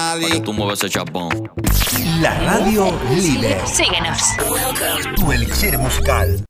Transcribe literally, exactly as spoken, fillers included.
para que tú muevas ese chapón. La radio líder. Síguenos. Tu elixir musical.